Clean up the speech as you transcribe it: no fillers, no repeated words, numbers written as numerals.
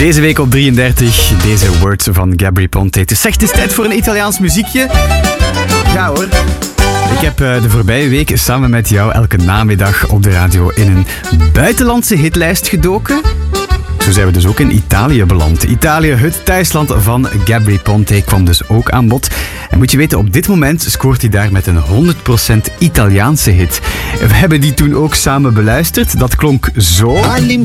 Deze week op 33, deze Words van Gabry Ponte. Het is tijd voor een Italiaans muziekje. Ja hoor. Ik heb de voorbije week samen met jou elke namiddag op de radio in een buitenlandse hitlijst gedoken. Zo zijn we dus ook in Italië beland. Italië, het thuisland van Gabry Ponte, kwam dus ook aan bod. En moet je weten, op dit moment scoort hij daar met een 100% Italiaanse hit. We hebben die toen ook samen beluisterd. Dat klonk zo.